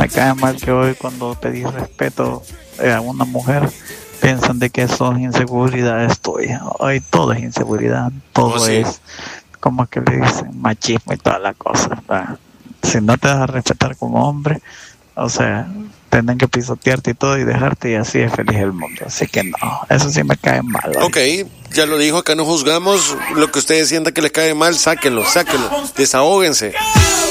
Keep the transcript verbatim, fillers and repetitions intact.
cae mal que hoy cuando pedís respeto eh, a una mujer, piensan de que eso es inseguridad tuya. Hoy todo es inseguridad, todo Oh, sí. es, como que le dicen, machismo y toda la cosa, ¿verdad? Si no te das a respetar como hombre, o sea, tienen que pisotearte y todo y dejarte, y así es feliz el mundo. Así que no, eso sí me cae mal. Ok, ya lo dijo, acá no juzgamos. Lo que ustedes sientan que les cae mal, sáquenlo, sáquenlo, desahóguense.